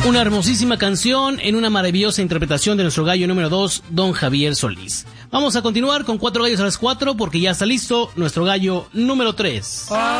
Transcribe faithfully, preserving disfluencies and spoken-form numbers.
Una hermosísima canción en una maravillosa interpretación de nuestro gallo número dos, don Javier Solís. Vamos a continuar con Cuatro Gallos a las Cuatro porque ya está listo nuestro gallo número tres.